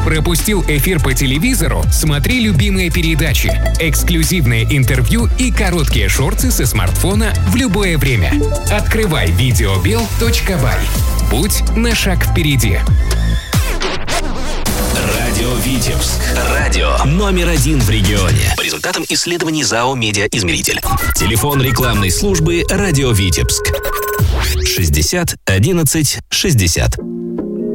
Пропустил эфир по телевизору? Смотри любимые передачи, эксклюзивные интервью и короткие шорты со смартфона в любое время. Открывай videobel.by. Будь на шаг впереди. Радио Витебск. Радио номер 1 в регионе. По результатам исследований ЗАО «Медиаизмеритель». Телефон рекламной службы «Радио Витебск». 60 11 60.